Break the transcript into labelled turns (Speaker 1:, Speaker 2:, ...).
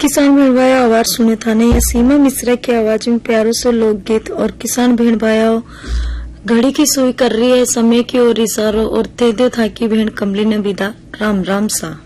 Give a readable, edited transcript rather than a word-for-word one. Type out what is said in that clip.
Speaker 1: किसान भेड़ भाई आवाज सुने थाने या सीमा मिश्रा की आवाज में प्यारों से लोकगीत और किसान भेड़ भाइयों घड़ी की सुई कर रही है समय की ओर इशारों और तेदे था की भेड़ कमली ने विदा राम राम सा।